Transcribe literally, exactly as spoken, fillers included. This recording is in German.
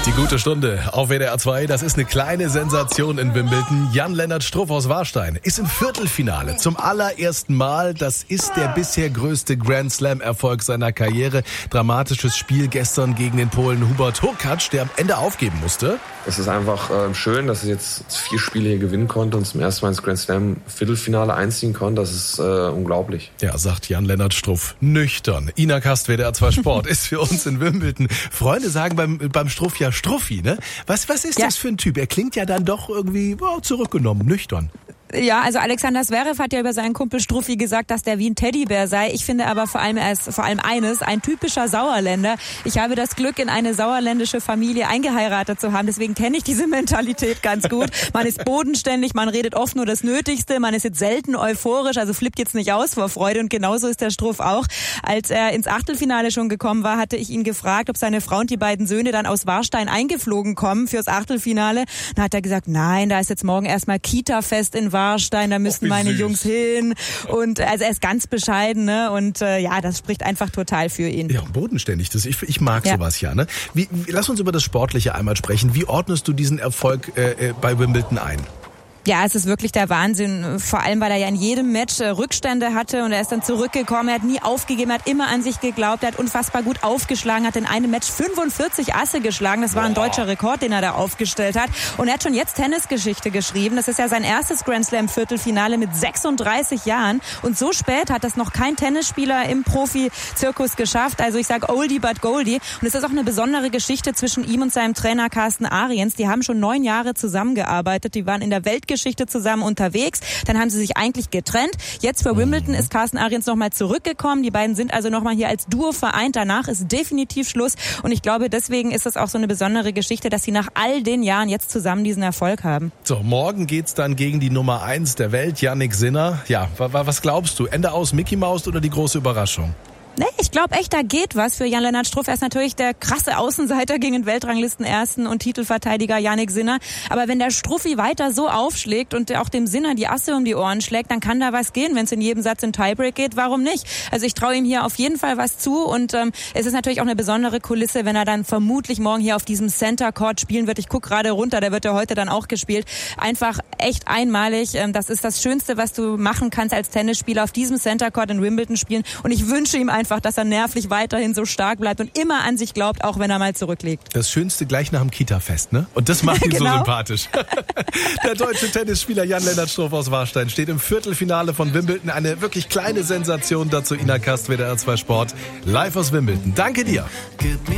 Die gute Stunde auf W D R zwei. Das ist eine kleine Sensation in Wimbledon. Jan-Lennart Struff aus Warstein ist im Viertelfinale zum allerersten Mal. Das ist der bisher größte Grand Slam-Erfolg seiner Karriere. Dramatisches Spiel gestern gegen den Polen Hubert Hurkacz, der am Ende aufgeben musste. Es ist einfach äh, schön, dass er jetzt vier Spiele hier gewinnen konnte und zum ersten Mal ins Grand Slam Viertelfinale einziehen konnte. Das ist äh, unglaublich. Ja, sagt Jan-Lennart Struff. Nüchtern. Ina Kast, W D R zwei Sport, ist für uns in Wimbledon. Freunde sagen beim, beim Struff ja Struffi, ne? Was, was ist ja. das für ein Typ? Er klingt ja dann doch irgendwie oh, zurückgenommen, nüchtern. Ja, also Alexander Zverev hat ja über seinen Kumpel Struffi gesagt, dass der wie ein Teddybär sei. Ich finde aber vor allem er ist vor allem eines, ein typischer Sauerländer. Ich habe das Glück, in eine sauerländische Familie eingeheiratet zu haben. Deswegen kenne ich diese Mentalität ganz gut. Man ist bodenständig, man redet oft nur das Nötigste, man ist jetzt selten euphorisch, also flippt jetzt nicht aus vor Freude. Und genauso ist der Struff auch. Als er ins Achtelfinale schon gekommen war, hatte ich ihn gefragt, ob seine Frau und die beiden Söhne dann aus Warstein eingeflogen kommen fürs Achtelfinale. Dann hat er gesagt, nein, da ist jetzt morgen erstmal Kita-Fest in Warstein. Warstein, da müssten meine süß. Jungs hin und also er ist ganz bescheiden, ne? Und äh, ja, das spricht einfach total für ihn. Ja, bodenständig, das ich, ich mag ja. sowas ja. Ne? Wie, wie, lass uns über das Sportliche einmal sprechen. Wie ordnest du diesen Erfolg äh, bei Wimbledon ein? Ja, es ist wirklich der Wahnsinn, vor allem weil er ja in jedem Match äh, Rückstände hatte und er ist dann zurückgekommen, er hat nie aufgegeben, er hat immer an sich geglaubt, er hat unfassbar gut aufgeschlagen, hat in einem Match fünfundvierzig Asse geschlagen, das war ein deutscher Rekord, den er da aufgestellt hat und er hat schon jetzt Tennisgeschichte geschrieben, das ist ja sein erstes Grand Slam Viertelfinale mit sechsunddreißig Jahren und so spät hat das noch kein Tennisspieler im Profi-Zirkus geschafft, also ich sage Oldie but Goldie und es ist auch eine besondere Geschichte zwischen ihm und seinem Trainer Carsten Ariens, die haben schon neun Jahre zusammengearbeitet, die waren in der Weltgeschichte zusammen unterwegs. Dann haben sie sich eigentlich getrennt. Jetzt für Wimbledon ist Carsten Ariens nochmal zurückgekommen. Die beiden sind also nochmal hier als Duo vereint. Danach ist definitiv Schluss. Und ich glaube, deswegen ist das auch so eine besondere Geschichte, dass sie nach all den Jahren jetzt zusammen diesen Erfolg haben. So, morgen geht's dann gegen die Nummer eins der Welt, Jannik Sinner. Ja, was glaubst du? Ende aus Mickey Mouse oder die große Überraschung? Nee, ich glaube echt, da geht was für Jan-Lennart Struff. Er ist natürlich der krasse Außenseiter gegen den Weltranglisten-Ersten und Titelverteidiger Jannik Sinner. Aber wenn der Struffi weiter so aufschlägt und auch dem Sinner die Asse um die Ohren schlägt, dann kann da was gehen. Wenn es in jedem Satz in Tiebreak geht, warum nicht? Also ich traue ihm hier auf jeden Fall was zu. Und ähm, es ist natürlich auch eine besondere Kulisse, wenn er dann vermutlich morgen hier auf diesem Center Court spielen wird. Ich gucke gerade runter, der wird ja heute dann auch gespielt. Einfach echt einmalig. Ähm, das ist das Schönste, was du machen kannst als Tennisspieler, auf diesem Center Court in Wimbledon spielen. Und ich wünsche ihm einfach, dass er nervlich weiterhin so stark bleibt und immer an sich glaubt, auch wenn er mal zurückliegt. Das Schönste gleich nach dem Kita-Fest, ne? Und das macht ihn genau. so sympathisch. Der deutsche Tennisspieler Jan-Lennart Struff aus Warstein steht im Viertelfinale von Wimbledon. Eine wirklich kleine Sensation. Dazu Ina Kast, W D R zwei Sport, live aus Wimbledon. Danke dir.